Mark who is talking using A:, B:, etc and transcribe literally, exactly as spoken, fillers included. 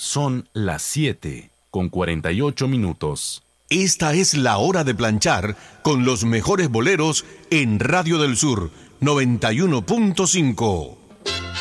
A: Son las siete con cuarenta y ocho minutos.
B: Esta es la hora de planchar con los mejores boleros en Radio del Sur noventa y uno punto cinco.